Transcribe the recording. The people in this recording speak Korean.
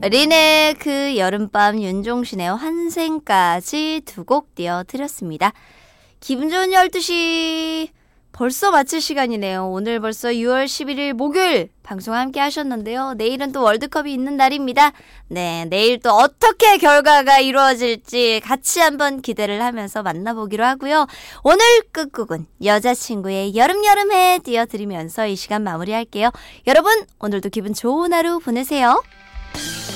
린의 그 여름밤, 윤종신의 환생까지 두 곡 띄워드렸습니다. 기분 좋은 12시 벌써 마칠 시간이네요. 오늘 벌써 6월 11일 목요일 방송 함께 하셨는데요. 내일은 또 월드컵이 있는 날입니다. 네, 내일 또 어떻게 결과가 이루어질지 같이 한번 기대를 하면서 만나보기로 하고요. 오늘 끝곡은 여자친구의 여름여름해 띄워드리면서 이 시간 마무리할게요. 여러분, 오늘도 기분 좋은 하루 보내세요.